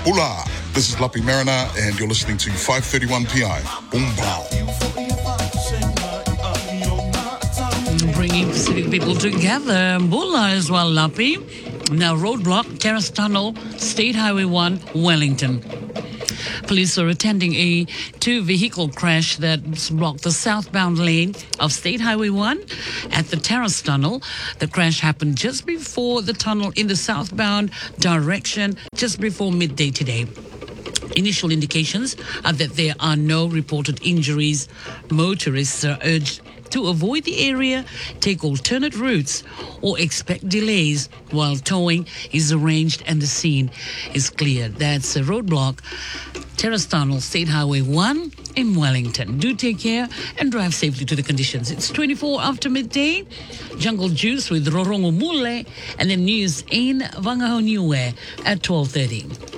Hola, this is Lapi Mariner, and you're listening to 531 PI. Boom, bow. Bringing Pacific people together. Bula as well, Lapi. Now, roadblock, Terrace Tunnel, State Highway 1, Wellington. Police are attending a two-vehicle crash that's blocked the southbound lane of State Highway 1 at the Terrace Tunnel. The crash happened just before the tunnel in the southbound direction, just before midday today. Initial indications are that there are no reported injuries. Motorists are urged to avoid the area, take alternate routes, or expect delays while towing is arranged and the scene is cleared. That's a roadblock, Terrace Tunnel, State Highway 1 in Wellington. Do take care and drive safely to the conditions. It's 24 after midday. Jungle Juice with Rorongo Mule, and then news in Vangaho Niue at 12:30.